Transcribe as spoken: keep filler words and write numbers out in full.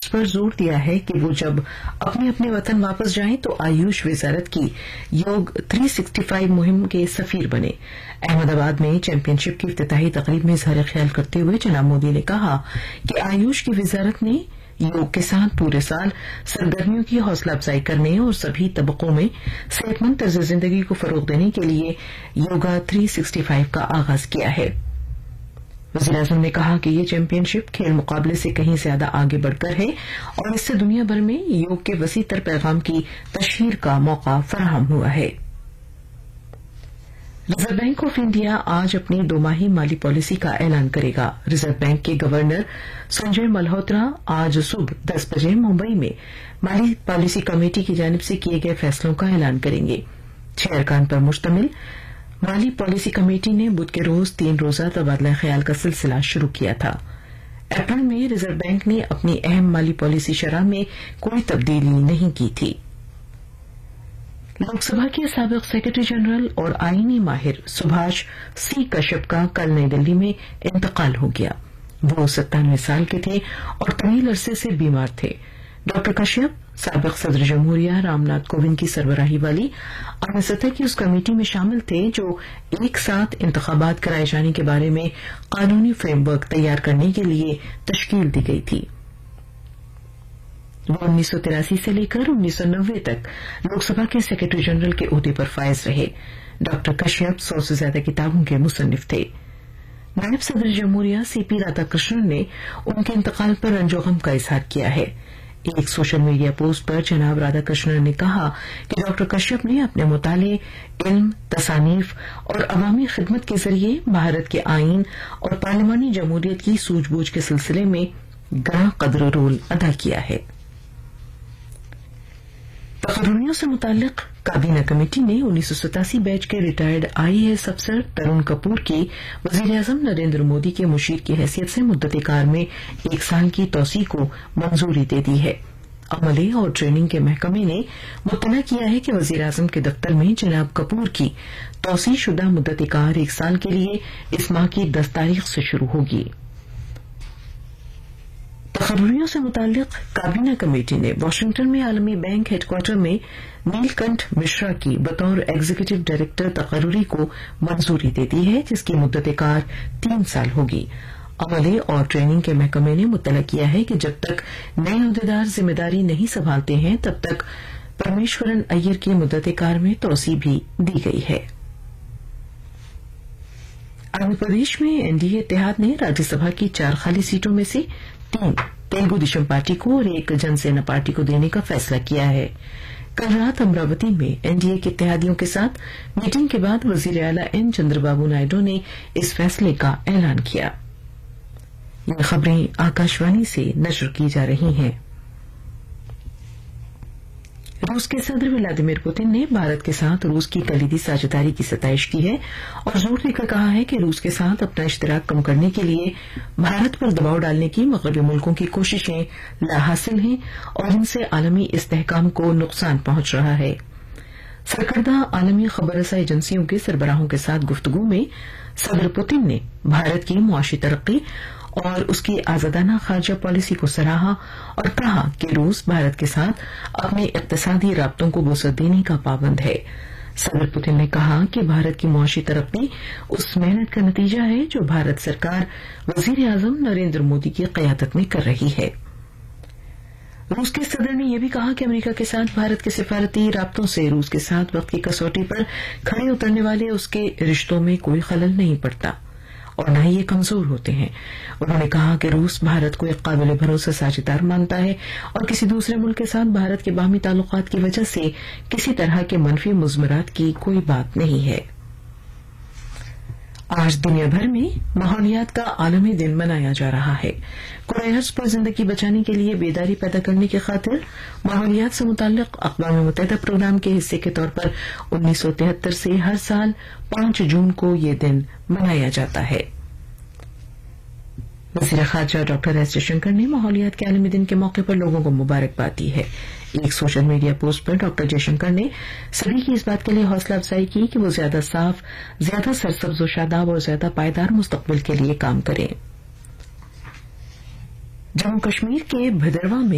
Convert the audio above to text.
पर जोर दिया है कि वो जब अपने अपने वतन वापस जाएं तो आयुष वजारत की योग तीन सौ पैंसठ मुहिम के सफीर बने। अहमदाबाद में चैंपियनशिप की इफ्तिताही तकरीब में इजहार ख्याल करते हुए जनाब मोदी ने कहा कि आयुष की वजारत ने योग के साथ पूरे साल सरगर्मियों की हौसला अफजाई करने और सभी तबकों में सेहतमंद तर्ज जिंदगी को फरोग देने के लिए योगा तीन सौ पैंसठ का आगाज किया है। वज़ीर-ए-आज़म ने कहा कि ये चैंपियनशिप खेल मुकाबले से कहीं ज्यादा आगे बढ़कर है और इससे दुनिया भर में योग के वसी तर पैगाम की तशहीर का मौका फराहम हुआ है। रिजर्व बैंक ऑफ इंडिया आज अपनी दोमाही माली पॉलिसी का ऐलान करेगा। रिजर्व बैंक के गवर्नर संजय मल्होत्रा आज सुबह दस बजे मुंबई में माली पॉलिसी कमेटी की जानिब से किए गए फैसलों का ऐलान करेंगे। छह अरकान पर मुश्तमिल माली पॉलिसी कमेटी ने बुध के रोज तीन रोजा तबादला ख्याल का सिलसिला शुरू किया था। अप्रैल में रिजर्व बैंक ने अपनी अहम माली पॉलिसी शरह में कोई तब्दीली नहीं की थी। लोकसभा के साबिक सेक्रेटरी जनरल और आईनी माहिर सुभाष सी कश्यप का कल नई दिल्ली में इंतकाल हो गया। वो सत्तानवे साल के थे और तवील अरसे से बीमार थे। डॉक्टर कश्यप साबिक सदर जमहूरिया रामनाथ कोविंद की सरबराही वाली आला सतह की उस कमेटी में शामिल थे जो एक साथ इंतखाबात कराए जाने के बारे में कानूनी फ्रेमवर्क तैयार करने के लिए तश्कील दी गई थी। वो उन्नीस सौ तिरासी से लेकर उन्नीस सौ नब्बे तक लोकसभा के सेक्रेटरी जनरल के ओहदे पर फायज रहे। डॉक्टर कश्यप सौ से ज्यादा किताबों के मुसन्निफ थे। नायब सदर जमहूरिया सीपी राधाकृष्णन ने उनके इंतकाल पर रंजोगम का इजहार किया है। एक सोशल मीडिया पोस्ट पर जनाब राधाकृष्णन ने कहा कि डॉक्टर कश्यप ने अपने मुताले, इल्म, तसानीफ और अवामी खिदमत के जरिए भारत के आईन और पार्लिमानी जमहूरियत की सूझबूझ के सिलसिले में गड़ा कदर रोल अदा किया है। तकर्रियों से मुताल्लिक काबीना कमेटी ने उन्नीस सौ सतासी बैच के रिटायर्ड आईएएस अफसर तरुण कपूर की वज़ीर-ए-आज़म नरेंद्र मोदी के मुशीर की हैसियत से मुद्दत कार में एक साल की तौसी को मंजूरी दे दी है। अमले और ट्रेनिंग के महकमे ने मुत्तला किया है कि वज़ीर-ए-आज़म के दफ्तर में जनाब कपूर की तौसी शुदा मुद्दत कार एक साल के लिए इस माह की दस तारीख से शुरू होगी। तकर्रियों से मुताल्लिक काबीना कमेटी ने वाशिंगटन में आलमी बैंक हेडक्वार्टर में नीलकंठ मिश्रा की बतौर एग्जीक्यूटिव डायरेक्टर तकर्री को मंजूरी दे दी है, जिसकी मुद्दत कार तीन साल होगी। अमले और ट्रेनिंग के महकमे ने मुत्तला किया है कि जब तक नए अहदेदार जिम्मेदारी नहीं संभालते हैं तब तक परमेश्वरन अय्यर की मुद्दत कार में तोसी भी दी गई है। आंध्र प्रदेश में एनडीए इत्तेहाद ने राज्यसभा की चार खाली सीटों में से तीन तेलुगु देशम पार्टी को और एक जनसेना पार्टी को देने का फैसला किया है। कल रात अमरावती में एनडीए के इत्तेहादियों के साथ मीटिंग के बाद वजीर आला एन चंद्रबाबू नायडू ने इस फैसले का ऐलान किया। ये खबरें आकाशवाणी से नशर की जा रही हैं। रूस के सदर व्लादिमीर पुतिन ने भारत के साथ रूस की कलीदी साझेदारी की सताइश की है और जोर देकर कहा है कि रूस के साथ अपना इश्तराक कम करने के लिए भारत पर दबाव डालने की मगरबी मुल्कों की कोशिशें लाहासिल हैं और इनसे आलमी इस्तेहकाम को नुकसान पहुंच रहा है। सरकर्दा आलमी खबररसा एजेंसियों के सरबराहों के साथ गुफ्तगू में सदर पुतिन ने भारत की मुआशी तरक्की और उसकी आजादाना खारजा पॉलिसी को सराहा और कहा कि रूस भारत के साथ अपने इक्तिसादी राब्तों को वसअत देने का पाबंद है। सदर पुतिन ने कहा कि भारत की मुआशी तरक्की उस मेहनत का नतीजा है जो भारत सरकार वजीर-ए-आज़म नरेंद्र मोदी की क़यादत में कर रही है। रूस के सदर ने यह भी कहा कि अमेरिका के साथ भारत के सिफारती राब्तों से रूस के साथ वक्त की कसौटी पर खड़े उतरने वाले उसके रिश्तों में कोई खलल नहीं पड़ता और न ही ये कमजोर होते हैं। उन्होंने कहा कि रूस भारत को एक काबिल भरोसा साझेदार मानता है और किसी दूसरे मुल्क के साथ भारत के बाहमी ताल्लुकात की वजह से किसी तरह के मनफी मुज़मरात की कोई बात नहीं है। आज दुनिया भर में माहौलियात का आलमी दिन मनाया जा रहा है। कुराए अर्ज़ पर जिंदगी बचाने के लिए बेदारी पैदा करने की खातिर माहौलियात से मुताल्लिक अक़वाम मुत्तहिदा प्रोग्राम के हिस्से के तौर पर उन्नीस सौ तिहत्तर से हर साल पांच जून को ये दिन मनाया जाता है। वज़ीर ख़ारजा डॉक्टर एस जयशंकर ने माहौलियात के आलमी दिन के मौके पर लोगों को मुबारकबाद दी है। एक सोशल मीडिया पोस्ट पर डॉक्टर जयशंकर ने सभी की इस बात के लिए हौसला अफजाई की कि वो ज्यादा साफ, ज्यादा सरसब्ज व शादाब और ज्यादा पायदार मुस्तकबिल के लिए काम करें। जम्मू कश्मीर के भदरवा में